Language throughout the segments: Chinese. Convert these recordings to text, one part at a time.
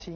心。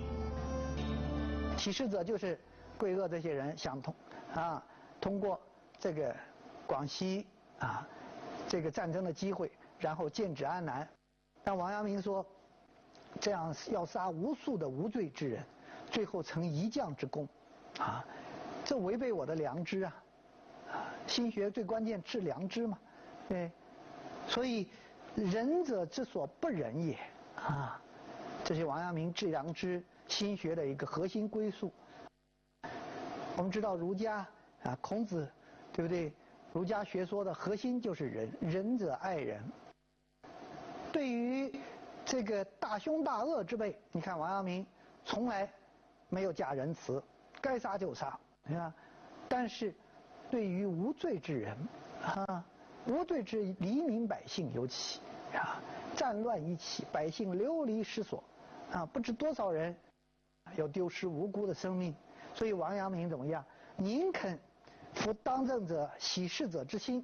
起事者就是桂鄂这些人想通过这个广西这个战争的机会，然后剑指安南。但王阳明说，这样要杀无数的无罪之人，最后成一将之功，这违背我的良知啊！心学最关键治良知嘛，对，所以仁者之所不仁也这是王阳明治良知心学的一个核心归宿。我们知道儒家孔子，对不对？儒家学说的核心就是仁，仁者爱人。对于这个大凶大恶之辈，你看王阳明从来没有假仁慈，该杀就杀，对吧？但是对于无罪之人无罪之黎民百姓尤其战乱一起，百姓流离失所不知多少人要丢失无辜的生命。所以王阳明怎么样？宁肯服当政者喜事者之心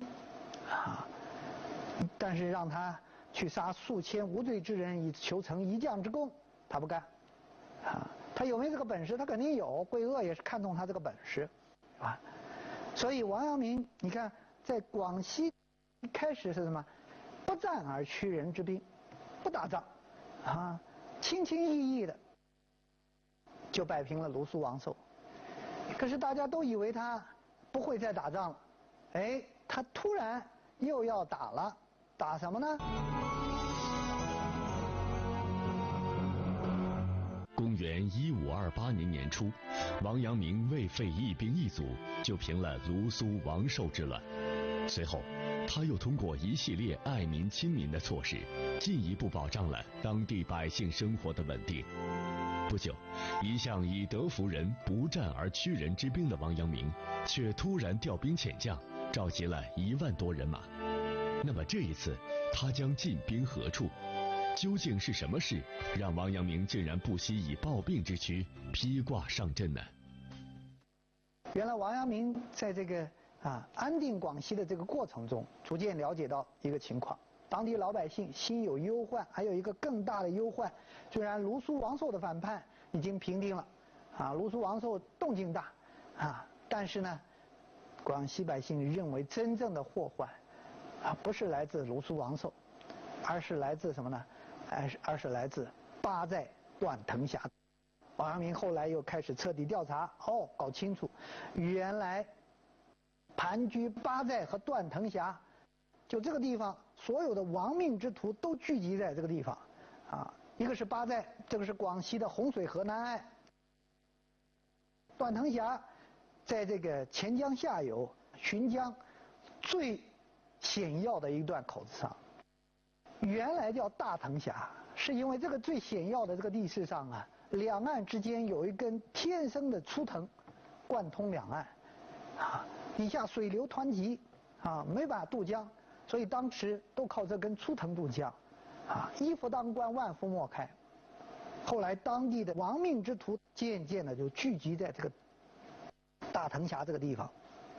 但是让他去杀数千无罪之人以求成一将之功，他不干他有没有这个本事？他肯定有，桂鄂也是看中他这个本事所以王阳明你看在广西一开始是什么？不战而屈人之兵，不打仗轻轻易易的就摆平了卢苏王寿。可是大家都以为他不会再打仗了，他突然又要打了，打什么呢？ 公元1528年年初，王阳明为废一兵一卒，就平了卢苏王寿之乱。随后他又通过一系列爱民亲民的措施，进一步保障了当地百姓生活的稳定。不久，一向以德服人、不战而屈人之兵的王阳明，却突然调兵遣将，召集了1万多人马。那么这一次，他将进兵何处？究竟是什么事，让王阳明竟然不惜以抱病之躯披挂上阵呢？ 原来王阳明在这个安定广西的这个过程中，逐渐了解到一个情况。当地老百姓心有忧患，还有一个更大的忧患，虽然卢苏王寿的反叛已经平定了卢苏王寿动静大但是呢，广西百姓认为真正的祸患不是来自卢苏王寿，而是来自什么呢？而是来自八寨段腾峡。王阳明后来又开始彻底调查，搞清楚原来盘踞八寨和段腾峡，就这个地方所有的亡命之徒都聚集在这个地方一个是八寨，这个是广西的洪水河南岸，段腾峡在这个钱江下游浔江最险要的一段口子上，原来叫大腾峡，是因为这个最险要的这个地势上两岸之间有一根天生的粗藤贯通两岸底下水流湍急没办法渡江，所以当时都靠这根粗藤渡江一夫当关，万夫莫开。后来当地的亡命之徒渐渐的就聚集在这个大腾峡这个地方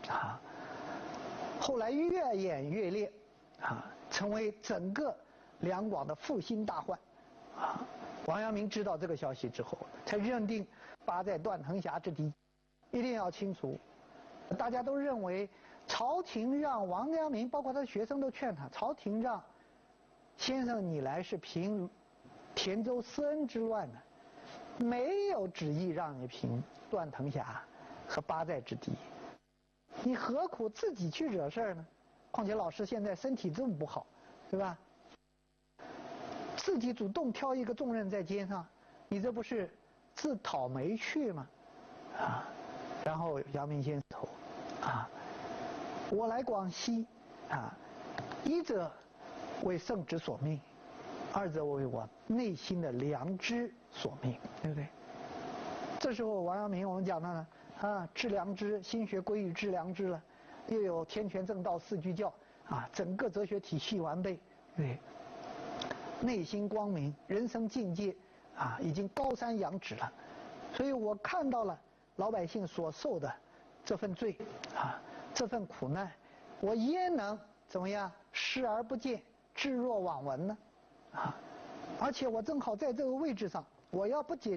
后来越演越烈成为整个两广的复兴大患王阳明知道这个消息之后，才认定八寨段腾峡之敌一定要清除。大家都认为朝廷让王阳明，包括他的学生都劝他，朝廷让先生你来是平田州思恩之乱的，没有旨意让你平段腾峡和八寨之敌，你何苦自己去惹事呢？况且老师现在身体这么不好，对吧？自己主动挑一个重任在肩上，你这不是自讨没趣吗？然后阳明先生我来广西一则为圣旨所命，二则为我内心的良知所命，对不对？这时候王阳明我们讲到呢治良知，心学归于治良知了，又有天权正道四句教整个哲学体系完备，对，内心光明，人生境界已经高山仰止了。所以我看到了老百姓所受的这份罪这份苦难，我焉能怎么样视而不见，置若罔闻呢？而且我正好在这个位置上， 我要不解